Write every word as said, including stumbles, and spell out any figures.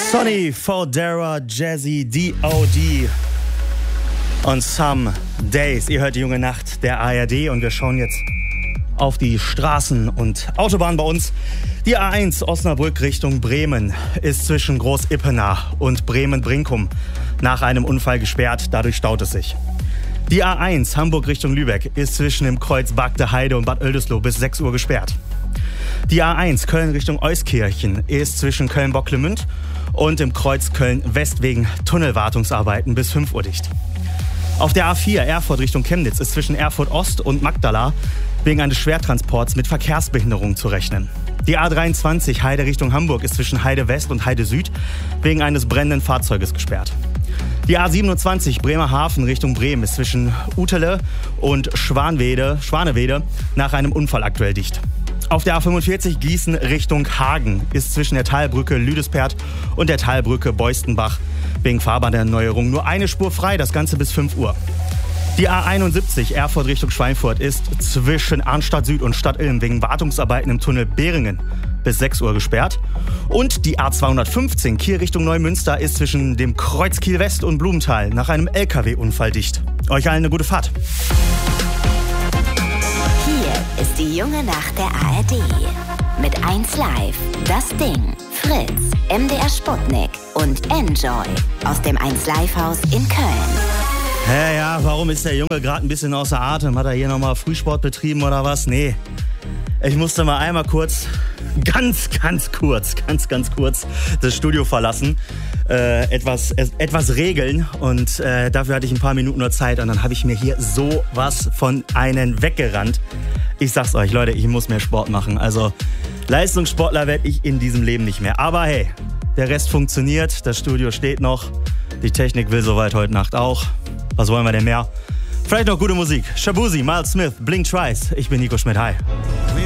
Sonny, Fodera, Jazzy, D O D und Some Days. Ihr hört die junge Nacht der A R D und wir schauen jetzt auf die Straßen und Autobahnen bei uns. Die A eins Osnabrück Richtung Bremen ist zwischen Groß-Ippenach und Bremen-Brinkum nach einem Unfall gesperrt, dadurch staut es sich. Die A eins Hamburg Richtung Lübeck ist zwischen dem Kreuz Bagde Heide und Bad Oeldesloe bis sechs Uhr gesperrt. Die A eins Köln Richtung Euskirchen ist zwischen Köln-Bocklemünd und im Kreuz Köln-West wegen Tunnelwartungsarbeiten bis fünf Uhr dicht. Auf der A vier Erfurt Richtung Chemnitz ist zwischen Erfurt Ost und Magdala wegen eines Schwertransports mit Verkehrsbehinderung zu rechnen. Die A dreiundzwanzig Heide Richtung Hamburg ist zwischen Heide West und Heide Süd wegen eines brennenden Fahrzeuges gesperrt. Die A siebenundzwanzig Bremerhaven Richtung Bremen ist zwischen Utele und Schwanwede, Schwanewede nach einem Unfall aktuell dicht. Auf der A fünfundvierzig Gießen Richtung Hagen ist zwischen der Talbrücke Lüdespert und der Talbrücke Beustenbach wegen Fahrbahnerneuerung nur eine Spur frei, das Ganze bis fünf Uhr. Die A einundsiebzig Erfurt Richtung Schweinfurt ist zwischen Arnstadt Süd und Stadt Ilm wegen Wartungsarbeiten im Tunnel Beringen bis sechs Uhr gesperrt. Und die A zweihundertfünfzehn Kiel Richtung Neumünster ist zwischen dem Kreuz Kiel West und Blumenthal nach einem L K W-Unfall dicht. Euch allen eine gute Fahrt. Hier ist die junge Nacht der A R D. Mit eins Live, Das Ding, Fritz, M D R Sputnik und Enjoy aus dem eins Live Haus in Köln. Ja, ja, warum ist der Junge gerade ein bisschen außer Atem? Hat er hier nochmal Frühsport betrieben oder was? Nee. Ich musste mal einmal kurz, ganz, ganz kurz, ganz, ganz kurz das Studio verlassen, äh, etwas, äh, etwas regeln und äh, dafür hatte ich ein paar Minuten nur Zeit und dann habe ich mir hier sowas von einen weggerannt. Ich sag's euch, Leute, ich muss mehr Sport machen. Also Leistungssportler werde ich in diesem Leben nicht mehr. Aber hey, der Rest funktioniert, das Studio steht noch, die Technik will soweit heute Nacht auch. Was wollen wir denn mehr? Vielleicht noch gute Musik. Shabuzi, Miles Smith, Blink Twice. Ich bin Nico Schmidt. Hi.